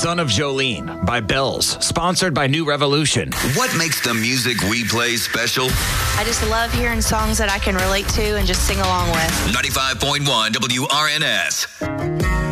Son of Jolene by Bells, sponsored by New Revolution. What makes the music we play special? I just love hearing songs that I can relate to and just sing along with. 95.1 WRNS.